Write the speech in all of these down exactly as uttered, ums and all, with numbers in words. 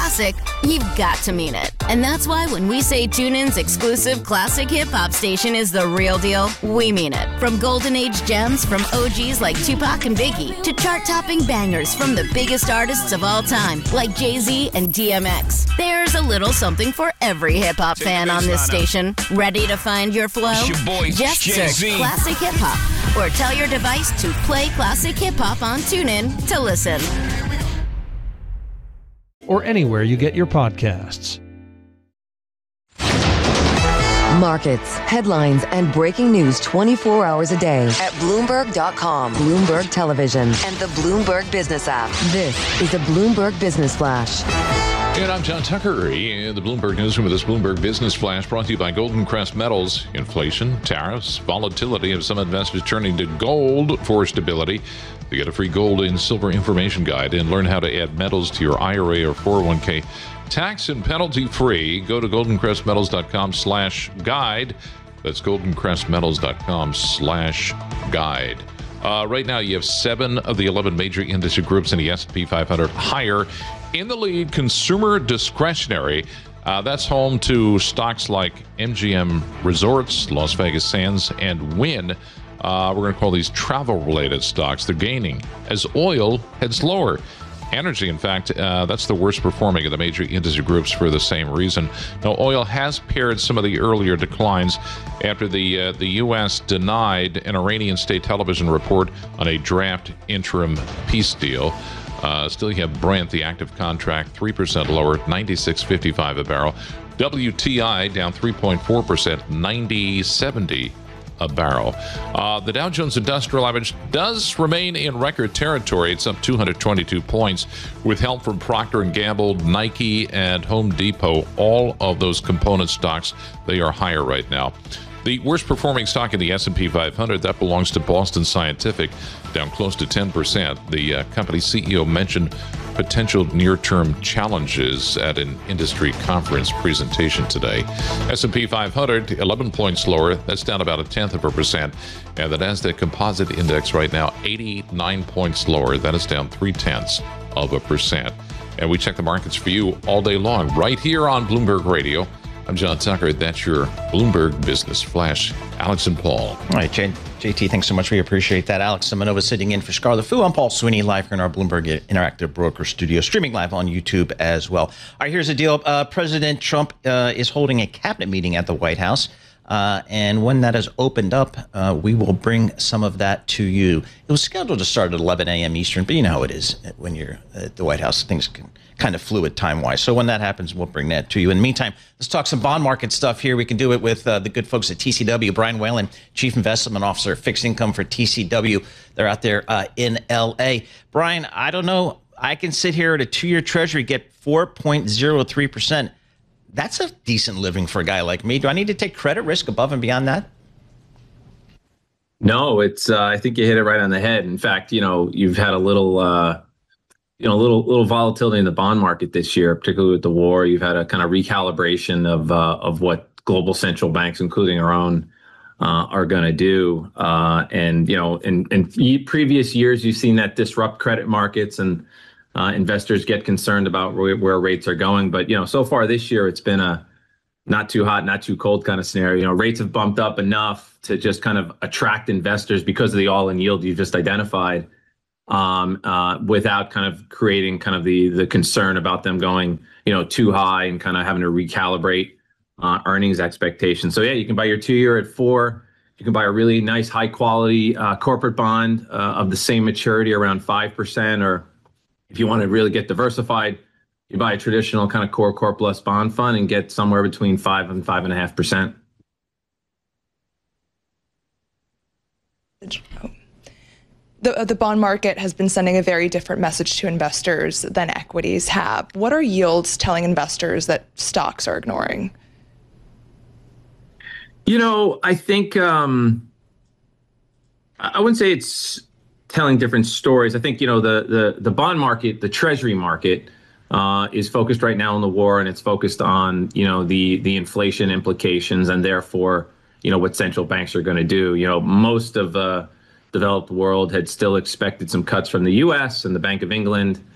classic, you've got to mean it. And that's why when we say TuneIn's exclusive classic hip-hop station is the real deal, we mean it. From golden age gems from O Gs like Tupac and Biggie to chart-topping bangers from the biggest artists of all time like Jay-Z and D M X. There's a little something for every hip-hop fan on this station. Ready to find your flow? It's your boy, Just Jay-Z. search Classic Hip Hop or tell your device to play Classic Hip Hop on TuneIn to listen. Or anywhere you get your podcasts. Markets, headlines, and breaking news twenty-four hours a day at Bloomberg dot com, Bloomberg Television, and the Bloomberg Business app. This is the Bloomberg Business Flash. And I'm John Tucker in the Bloomberg Newsroom with this Bloomberg Business Flash brought to you by Golden Crest Metals. Inflation, tariffs, volatility of some investors turning to gold for stability. You get a free gold and silver information guide and learn how to add metals to your I R A or four oh one k. Tax and penalty free. Go to goldencrestmetals.com slash guide. That's goldencrestmetals.com slash guide. Uh, right now, you have seven of the eleven major industry groups in the S and P five hundred higher. In the lead, consumer discretionary. Uh, that's home to stocks like M G M Resorts, Las Vegas Sands, and Wynn. Uh, we're going to call these travel-related stocks. They're gaining as oil heads lower. Energy, in fact, uh, that's the worst performing of the major industry groups for the same reason. Now, oil has paired some of the earlier declines after the uh, the U S denied an Iranian state television report on a draft interim peace deal. Uh, still, you have Brent, the active contract, three percent lower, ninety-six fifty-five a barrel. W T I down three point four percent, ninety seventy a barrel. Uh, the Dow Jones Industrial Average does remain in record territory. It's up two hundred twenty-two points with help from Procter and Gamble, Nike, and Home Depot. All of those component stocks, they are higher right now. The worst performing stock in the S and P five hundred, that belongs to Boston Scientific, down close to ten percent. The uh, company C E O mentioned potential near-term challenges at an industry conference presentation today. S and P five hundred, eleven points lower. That's down about a tenth of a percent. And the NASDAQ Composite Index right now, eighty-nine points lower. That is down three-tenths of a percent. And we check the markets for you all day long right here on Bloomberg Radio. I'm John Tucker. That's your Bloomberg Business Flash. Alex and Paul. All right, J- JT, thanks so much. We appreciate that. Alex Semenova sitting in for Scarlett Fu. I'm Paul Sweeney, live here in our Bloomberg Interactive Broker Studio, streaming live on YouTube as well. All right, here's the deal. Uh, President Trump uh, is holding a cabinet meeting at the White House. Uh, and when that has opened up, uh, we will bring some of that to you. It was scheduled to start at eleven a.m. Eastern, but you know how it is when you're at the White House. Things can kind of fluid time-wise. So when that happens, we'll bring that to you. In the meantime, let's talk some bond market stuff here. We can do it with uh, the good folks at T C W. Brian Whalen, Chief Investment Officer, Fixed Income for T C W. They're out there uh, in L A. Brian, I don't know. I can sit here at a two-year Treasury, get four point zero three percent. That's a decent living for a guy like me. Do I need to take credit risk above and beyond that? No, it's. Uh, I think you hit it right on the head. In fact, you know, you've had a little, uh, you know, a little little volatility in the bond market this year, particularly with the war. You've had a kind of recalibration of uh, of what global central banks, including our own, uh, are going to do. Uh, and you know, in in previous years, you've seen that disrupt credit markets and. Uh, investors get concerned about where, where rates are going. But, you know, so far this year, it's been a not too hot, not too cold kind of scenario. You know, rates have bumped up enough to just kind of attract investors because of the all-in yield you just identified um, uh, without kind of creating kind of the the concern about them going, you know, too high and kind of having to recalibrate uh, earnings expectations. So, yeah, you can buy your two-year at four. You can buy a really nice, high-quality uh, corporate bond uh, of the same maturity, around five percent, or if you want to really get diversified, you buy a traditional kind of core core plus bond fund and get somewhere between five and five and a half percent. The, the bond market has been sending a very different message to investors than equities have. What are yields telling investors that stocks are ignoring? You know, I think um, I wouldn't say it's telling different stories. I think, you know, the the the bond market, the treasury market uh, is focused right now on the war, and it's focused on, you know, the the inflation implications and therefore, you know, what central banks are going to do. You know, most of the developed world had still expected some cuts from the U S and the Bank of England.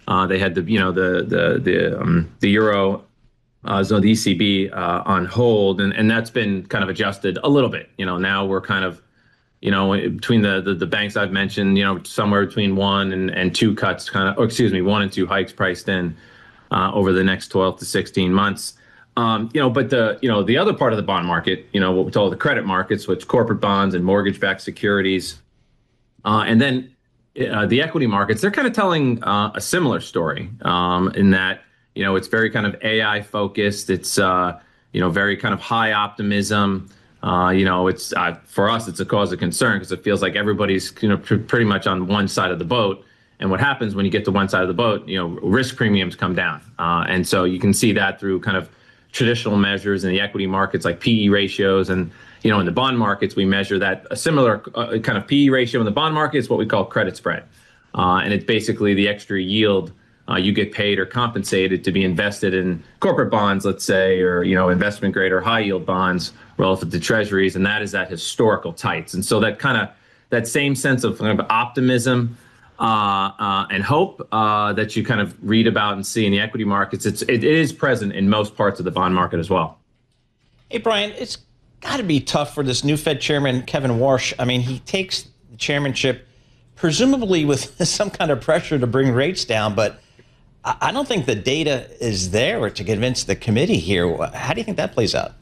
Uh, they had the, you know, the the the um, the euro uh, zone, the E C B uh, on hold, and, and that's been kind of adjusted a little bit. You know, now we're kind of, you know, between the the, the banks I've mentioned, you know, somewhere between one and, and two cuts, kind of, or excuse me, one and two hikes priced in uh, over the next twelve to sixteen months. Um, you know, but the, you know, the other part of the bond market, you know, what we call the credit markets, which corporate bonds and mortgage-backed securities, uh, and then uh, the equity markets, they're kind of telling uh, a similar story um, in that, you know, it's very kind of A I focused. It's, uh, you know, very kind of high optimism. Uh, you know, it's uh, for us, it's a cause of concern because it feels like everybody's, you know, pr- pretty much on one side of the boat. And what happens when you get to one side of the boat, you know, risk premiums come down. Uh, and so you can see that through kind of traditional measures in the equity markets like P E ratios. And, you know, in the bond markets, we measure that a similar uh, kind of P E ratio in the bond market is what we call credit spread. Uh, and it's basically the extra yield uh, you get paid or compensated to be invested in corporate bonds, let's say, or, you know, investment grade or high yield bonds relative to treasuries. And that is at historical tights. And so that kind of that same sense of kind of optimism Uh, uh, and hope uh, that you kind of read about and see in the equity markets, it's, it is present in most parts of the bond market as well. Hey, Brian, it's got to be tough for this new Fed chairman, Kevin Warsh. I mean, he takes the chairmanship presumably with some kind of pressure to bring rates down, but I don't think the data is there to convince the committee here. How do you think that plays out?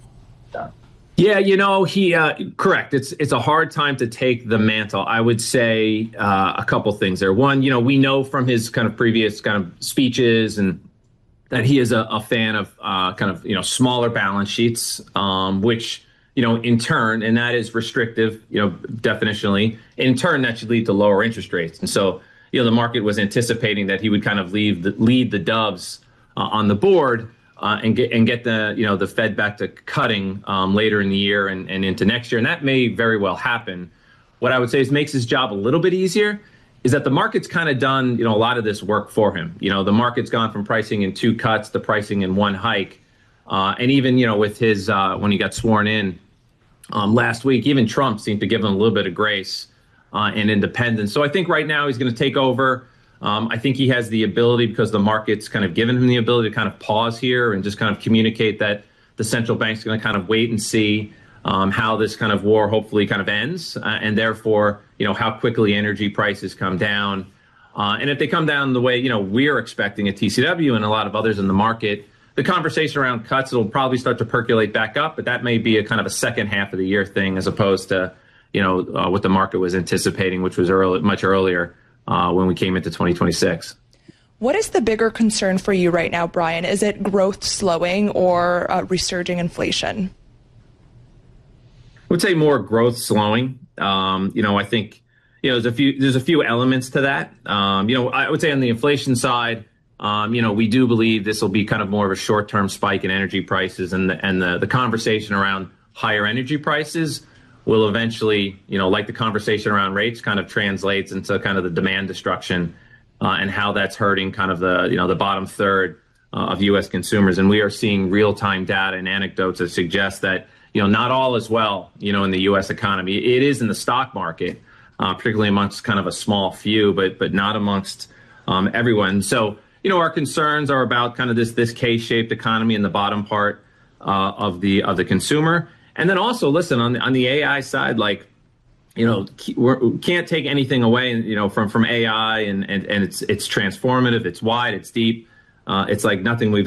Yeah, you know, he uh, correct. It's it's a hard time to take the mantle. I would say uh, a couple things there. One, you know, we know from his kind of previous kind of speeches and that he is a, a fan of uh, kind of, you know, smaller balance sheets, um, which, you know, in turn, and that is restrictive, you know, definitionally. In turn, that should lead to lower interest rates. And so, you know, the market was anticipating that he would kind of leave the, lead the doves uh, on the board. Uh, and get and get the you know the Fed back to cutting um, later in the year and, and into next year, and that may very well happen. What I would say is makes his job a little bit easier is that the market's kind of done you know a lot of this work for him. You know the market's gone from pricing in two cuts to pricing in one hike, uh, and even you know with his uh, when he got sworn in um, last week, even Trump seemed to give him a little bit of grace uh, and independence. So I think right now he's going to take over. Um, I think he has the ability, because the market's kind of given him the ability to kind of pause here and just kind of communicate that the central bank's going to kind of wait and see um, how this kind of war hopefully kind of ends, uh, and therefore, you know, how quickly energy prices come down. Uh, and if they come down the way, you know, we're expecting at T C W and a lot of others in the market, the conversation around cuts will probably start to percolate back up, but that may be a kind of a second half of the year thing as opposed to, you know, uh, what the market was anticipating, which was early, much earlier. Uh, when we came into twenty twenty-six. What is the bigger concern for you right now, Brian? Is it growth slowing or uh, resurging inflation? I would say more growth slowing. Um, you know, I think you know there's a few there's a few elements to that. Um, you know, I would say on the inflation side, um, you know, we do believe this will be kind of more of a short-term spike in energy prices, and the, and the the conversation around higher energy prices will eventually, you know, like the conversation around rates, kind of translates into kind of the demand destruction uh, and how that's hurting kind of the, you know, the bottom third uh, of U S consumers. And we are seeing real-time data and anecdotes that suggest that, you know, not all is well, you know, in the U S economy. It is in the stock market, uh, particularly amongst kind of a small few, but but not amongst um, everyone. So, you know, our concerns are about kind of this this K-shaped economy in the bottom part uh, of the of the consumer. And then also, listen, on the, on the A I side, like, you know, we can't take anything away, you know, from, from A I, and, and, and it's it's transformative, it's wide, it's deep. Uh, it's like nothing we've